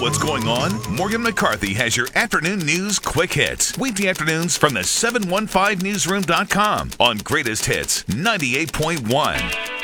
what's going on? Morgan McCarthy has your afternoon news quick hits. Weekday afternoons from the 715newsroom.com on Greatest Hits 98.1.